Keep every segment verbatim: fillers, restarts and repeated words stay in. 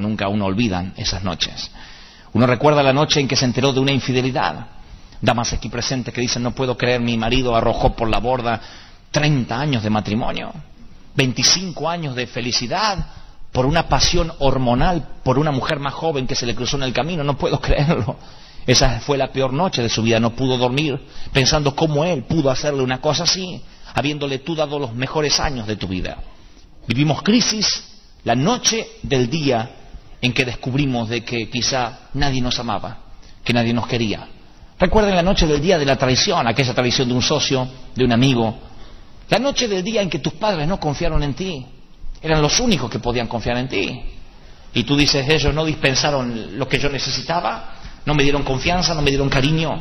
nunca uno olvidan esas noches. Uno recuerda la noche en que se enteró de una infidelidad. Damas aquí presentes que dicen, no puedo creer, mi marido arrojó por la borda treinta años de matrimonio, veinticinco años de felicidad, por una pasión hormonal, por una mujer más joven que se le cruzó en el camino. No puedo creerlo. Esa fue la peor noche de su vida. No pudo dormir pensando cómo él pudo hacerle una cosa así, habiéndole tú dado los mejores años de tu vida. Vivimos crisis la noche del día en que descubrimos de que quizá nadie nos amaba, que nadie nos quería. Recuerden la noche del día de la traición, aquella traición de un socio, de un amigo. La noche del día en que tus padres no confiaron en ti. Eran los únicos que podían confiar en ti. Y tú dices, ellos no dispensaron lo que yo necesitaba, no me dieron confianza, no me dieron cariño.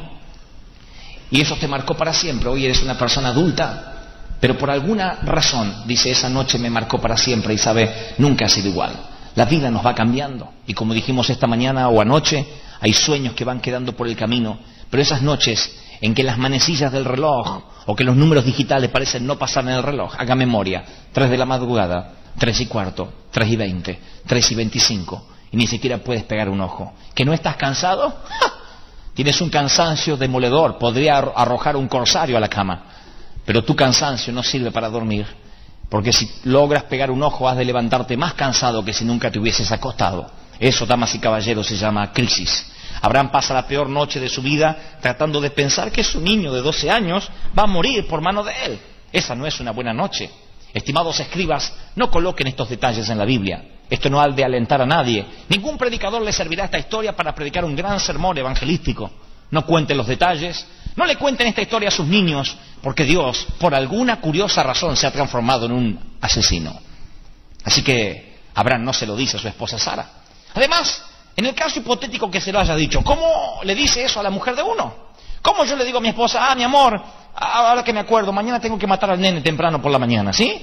Y eso te marcó para siempre. Hoy eres una persona adulta, pero por alguna razón, dice, esa noche me marcó para siempre y sabe, nunca ha sido igual. La vida nos va cambiando. Y como dijimos esta mañana o anoche, hay sueños que van quedando por el camino. Pero esas noches en que las manecillas del reloj o que los números digitales parecen no pasar en el reloj, haga memoria, tres de la madrugada, tres y cuarto, tres y veinte, tres y veinticinco, y ni siquiera puedes pegar un ojo. ¿Que no estás cansado? ¡Ja! Tienes un cansancio demoledor, podría arrojar un corsario a la cama, pero tu cansancio no sirve para dormir, porque si logras pegar un ojo has de levantarte más cansado que si nunca te hubieses acostado. Eso, damas y caballeros, se llama crisis. Abraham pasa la peor noche de su vida tratando de pensar que su niño de doce años va a morir por mano de él. Esa no es una buena noche. Estimados escribas, no coloquen estos detalles en la Biblia. Esto no ha de alentar a nadie. Ningún predicador le servirá esta historia para predicar un gran sermón evangelístico. No cuenten los detalles. No le cuenten esta historia a sus niños, porque Dios, por alguna curiosa razón, se ha transformado en un asesino. Así que Abraham no se lo dice a su esposa Sara. Además, en el caso hipotético que se lo haya dicho, ¿cómo le dice eso a la mujer de uno? ¿Cómo yo le digo a mi esposa, ah, mi amor, ahora que me acuerdo, mañana tengo que matar al nene temprano por la mañana, ¿sí?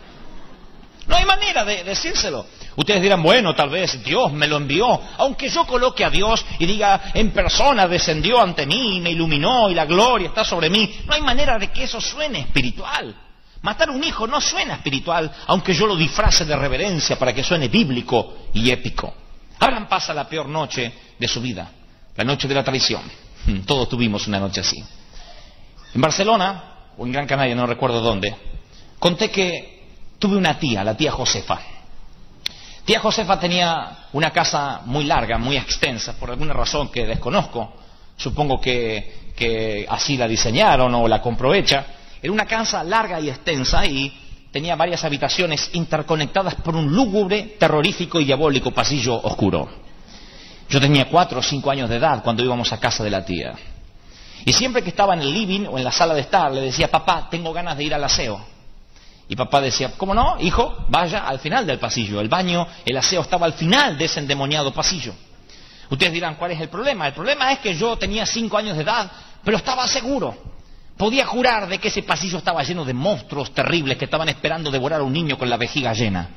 No hay manera de decírselo. Ustedes dirán, bueno, tal vez Dios me lo envió. Aunque yo coloque a Dios y diga, en persona descendió ante mí, me iluminó y la gloria está sobre mí, no hay manera de que eso suene espiritual. Matar a un hijo no suena espiritual, aunque yo lo disfrace de reverencia para que suene bíblico y épico. Abraham pasa la peor noche de su vida, la noche de la traición. Todos tuvimos una noche así. En Barcelona, o en Gran Canaria, no recuerdo dónde, conté que tuve una tía, la tía Josefa. Tía Josefa tenía una casa muy larga, muy extensa, por alguna razón que desconozco. Supongo que, que así la diseñaron o la compró hecha. Era una casa larga y extensa y tenía varias habitaciones interconectadas por un lúgubre, terrorífico y diabólico pasillo oscuro. Yo tenía cuatro o cinco años de edad cuando íbamos a casa de la tía. Y siempre que estaba en el living o en la sala de estar, le decía, papá, tengo ganas de ir al aseo. Y papá decía, ¿cómo no, hijo? Vaya al final del pasillo. El baño, el aseo estaba al final de ese endemoniado pasillo. Ustedes dirán, ¿cuál es el problema? El problema es que yo tenía cinco años de edad, pero estaba seguro. Podía jurar de que ese pasillo estaba lleno de monstruos terribles que estaban esperando devorar a un niño con la vejiga llena.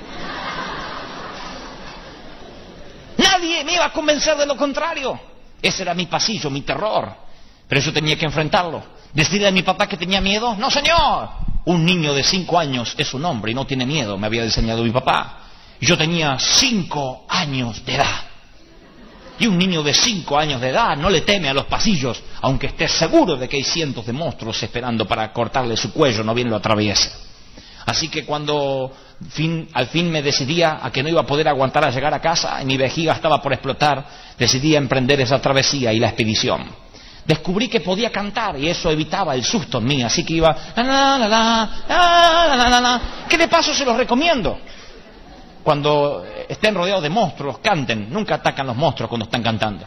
Nadie me iba a convencer de lo contrario. Ese era mi pasillo, mi terror. Pero yo tenía que enfrentarlo. ¿Decirle a mi papá que tenía miedo? ¡No, señor! Un niño de cinco años es un hombre y no tiene miedo, me había enseñado mi papá. Y yo tenía cinco años de edad. Y un niño de cinco años de edad no le teme a los pasillos, aunque esté seguro de que hay cientos de monstruos esperando para cortarle su cuello, no bien lo atraviese. Así que cuando fin, al fin me decidía a que no iba a poder aguantar a llegar a casa y mi vejiga estaba por explotar, decidí emprender esa travesía y la expedición. Descubrí que podía cantar y eso evitaba el susto en mí, así que iba la la la la la la la la, que de paso se los recomiendo. Cuando estén rodeados de monstruos, canten. Nunca atacan los monstruos cuando están cantando.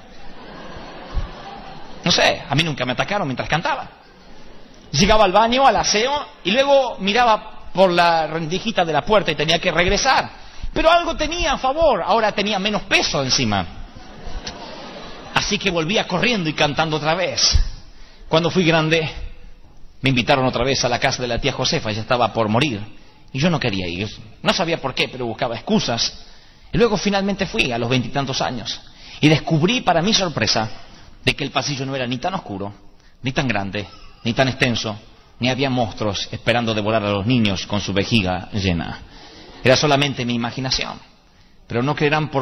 No sé, a mí nunca me atacaron mientras cantaba. Llegaba al baño, al aseo, y luego miraba por la rendijita de la puerta y tenía que regresar. Pero algo tenía a favor, ahora tenía menos peso encima. Así que volvía corriendo y cantando otra vez. Cuando fui grande, me invitaron otra vez a la casa de la tía Josefa, ella estaba por morir. Y yo no quería ir, no sabía por qué, pero buscaba excusas. Y luego finalmente fui a los veintitantos años. Y descubrí, para mi sorpresa, de que el pasillo no era ni tan oscuro, ni tan grande, ni tan extenso, ni había monstruos esperando devorar a los niños con su vejiga llena. Era solamente mi imaginación. Pero no creerán por